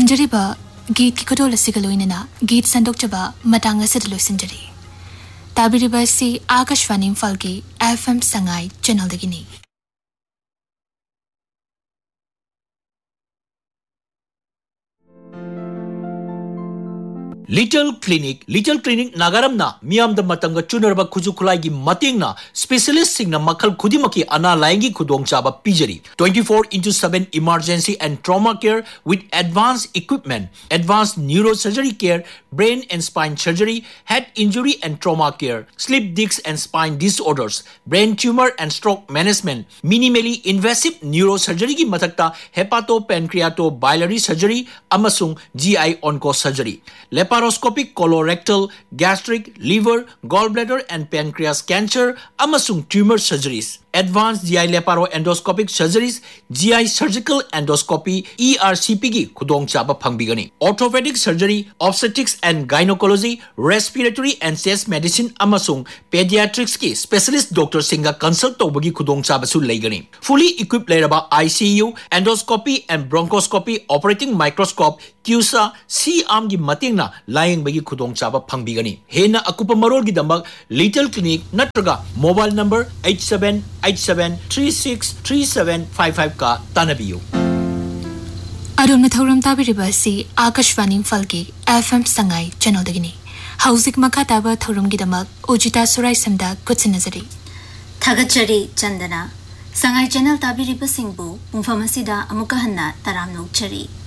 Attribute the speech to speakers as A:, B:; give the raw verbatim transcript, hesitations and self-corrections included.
A: ꯊꯣꯟꯖꯔꯤꯕ ꯒीत की ꯈꯨꯗꯣꯜ ꯑꯁꯤꯒ ꯂꯣꯏꯅꯅ ꯒीत ꯁꯟꯗꯣꯛꯆꯕ ꯃꯇꯥꯡ ꯑꯁꯤꯗ ꯂꯣꯏꯁꯤꯟꯖꯔꯤ ꯇꯥꯕꯤꯔꯤꯕ ꯑꯁꯤ Akashvani इम्फाꯜꯒꯤ F M Sangai ꯆꯦꯅꯦꯜꯗꯒꯤꯅꯤ
B: Little Clinic, Little Clinic Nagaramna, Miam the Matanga Chunarba Kuzukulagi Matingna, specialist Singna Makal Kudimaki Ana Langi Kudong Chaba Pijari, twenty-four into seven emergency and trauma care with advanced equipment, advanced neurosurgery care, brain and spine surgery, head injury and trauma care, sleep disc and spine disorders, brain tumor and stroke management, minimally invasive neurosurgery ki matakta hepatopancreatobiliary surgery, amasung G I onco surgery. Laparoscopic colorectal, gastric, liver, gallbladder and pancreas cancer, amasung tumor surgeries. Advanced G I laparoendoscopic surgeries, G I surgical endoscopy, E R C P ki kudong chaba phangbigani. Orthopedic surgery, obstetrics and gynecology, respiratory and chest medicine amasung pediatrics ki specialist doctor singa consult tawbagi kudong chaba su leigani. Fully equipped leraba I C U, endoscopy and bronchoscopy, operating microscope, CUSA, C-arm gi matingna lying bagi kudong chaba phangbigani. Hena akupa marol gi dambak Little Clinic natraga mobile number eight seven eight seven three six three seven five five ka tanabiyo.
A: Adom thauram tabiriba si Akashvani इम्फाल्गी F M सङाई चेनलदगिनी हौजिक मखा ताबा थौरम गिदमक उजिता सुराई समदा कुछनजरी
C: थगचरी Chandana सङाई channel ताबिरिबा सिंगबु पुंफाम असिदा अमुका हन्ना तराम नोकचरी